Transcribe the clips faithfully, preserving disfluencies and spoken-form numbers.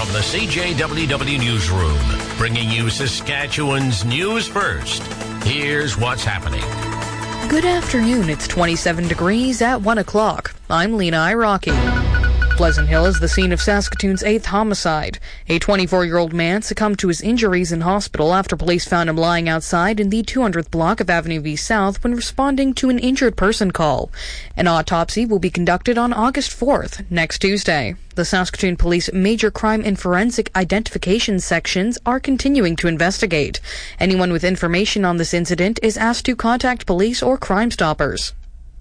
the C J W W Newsroom, bringing you Saskatchewan's news first. Here's what's happening. Good afternoon. It's twenty-seven degrees at one o'clock. I'm Lena Iraqi. Pleasant Hill is the scene of Saskatoon's eighth homicide. A twenty-four-year-old man succumbed to his injuries in hospital after police found him lying outside in the two hundredth block of Avenue V South when responding to an injured person call. An autopsy will be conducted on August fourth, next Tuesday. The Saskatoon Police Major Crime and Forensic Identification sections are continuing to investigate. Anyone with information on this incident is asked to contact police or Crime Stoppers.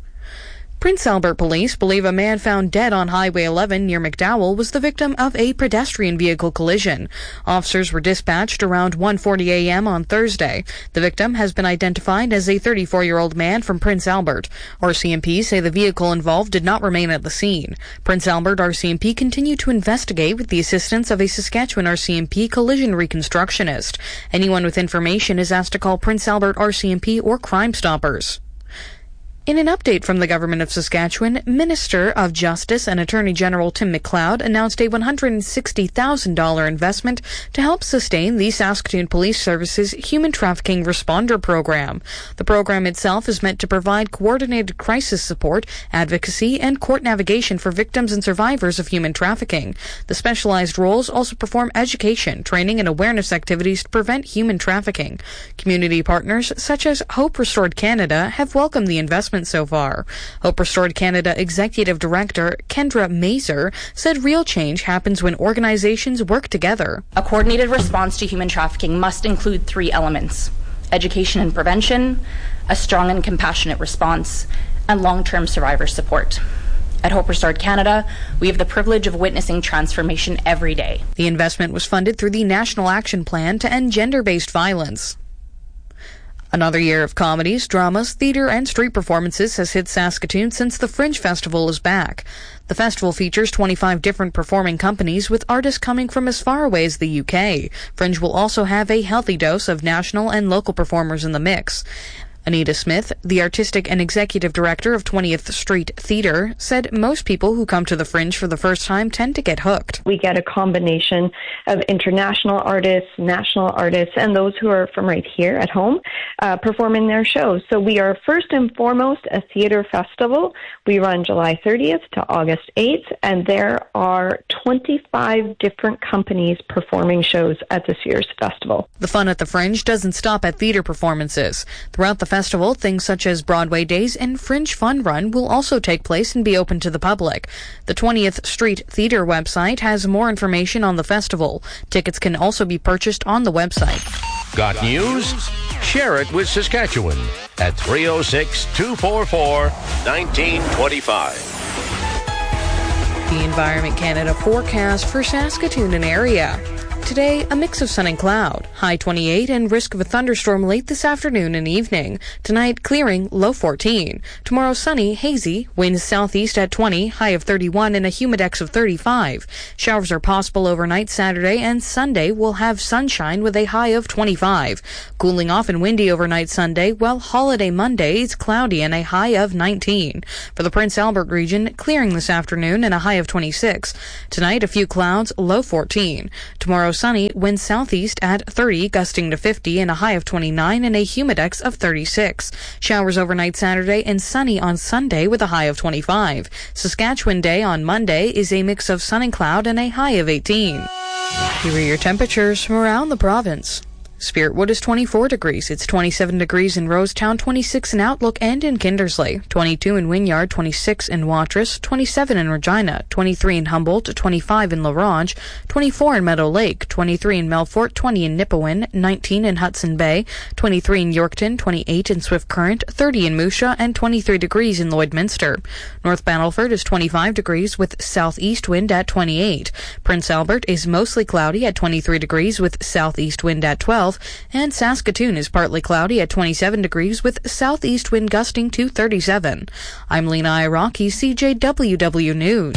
Prince Albert police believe a man found dead on Highway eleven near McDowell was the victim of a pedestrian vehicle collision. Officers were dispatched around one forty a.m. on Thursday. The victim has been identified as a thirty-four-year-old man from Prince Albert. R C M P say the vehicle involved did not remain at the scene. Prince Albert R C M P continue to investigate with the assistance of a Saskatchewan R C M P collision reconstructionist. Anyone with information is asked to call Prince Albert R C M P or Crime Stoppers. In an update from the Government of Saskatchewan, Minister of Justice and Attorney General Tim McLeod announced a one hundred sixty thousand dollars investment to help sustain the Saskatoon Police Service's Human Trafficking Responder Program. The program itself is meant to provide coordinated crisis support, advocacy, and court navigation for victims and survivors of human trafficking. The specialized roles also perform education, training, and awareness activities to prevent human trafficking. Community partners such as Hope Restored Canada have welcomed the investment so far. Hope Restored Canada Executive Director Kendra Mazer said real change happens when organizations work together. A coordinated response to human trafficking must include three elements: education and prevention, a strong and compassionate response, and long-term survivor support. At Hope Restored Canada, we have the privilege of witnessing transformation every day. The investment was funded through the National Action Plan to End Gender-Based Violence. Another year of comedies, dramas, theatre and street performances has hit Saskatoon since the Fringe Festival is back. The festival features twenty-five different performing companies with artists coming from as far away as the U K. Fringe will also have a healthy dose of national and local performers in the mix. Anita Smith, the artistic and executive director of twentieth Street Theatre, said most people who come to the Fringe for the first time tend to get hooked. We get a combination of international artists, national artists, and those who are from right here at home uh, performing their shows. So we are first and foremost a theatre festival. We run July thirtieth to August eighth, and there are twenty-five different companies performing shows at this year's festival. The fun at the Fringe doesn't stop at theatre performances. Throughout the festival, things such as Broadway Days and Fringe Fun Run will also take place and be open to the public. The twentieth Street Theatre website has more information on the festival. Tickets can also be purchased on the website. Got news? Share it with Saskatchewan at three oh six, two four four, one nine two five. The Environment Canada forecast for Saskatoon and area. Today, a mix of sun and cloud, high twenty-eight and risk of a thunderstorm late this afternoon and evening. Tonight, clearing, low fourteen. Tomorrow, sunny, hazy, winds southeast at twenty, high of thirty-one and a humidex of thirty-five. Showers are possible overnight Saturday, and Sunday will have sunshine with a high of twenty-five. Cooling off and windy overnight Sunday, while holiday Monday is cloudy and a high of nineteen. For the Prince Albert region, clearing this afternoon and a high of twenty-six. Tonight, a few clouds, low fourteen. Tomorrow, sunny, winds southeast at thirty, gusting to fifty, and a high of twenty-nine and a humidex of thirty-six. Showers overnight Saturday and sunny on Sunday with a high of twenty-five. Saskatchewan Day on Monday is a mix of sun and cloud and a high of eighteen. Here are your temperatures from around the province. Spiritwood is twenty-four degrees. It's twenty-seven degrees in Rosetown, twenty-six in Outlook and in Kindersley, twenty-two in Wynyard, twenty-six in Watrous, twenty-seven in Regina, twenty-three in Humboldt, twenty-five in La Ronge, twenty-four in Meadow Lake, twenty-three in Melfort, twenty in Nipawin, nineteen in Hudson Bay, twenty-three in Yorkton, twenty-eight in Swift Current, thirty in Moose Jaw, and twenty-three degrees in Lloydminster. North Battleford is twenty-five degrees with southeast wind at twenty-eight. Prince Albert is mostly cloudy at twenty-three degrees with southeast wind at twelve. And Saskatoon is partly cloudy at twenty-seven degrees with southeast wind gusting to thirty-seven. I'm Lena Iraqi, C J W W News.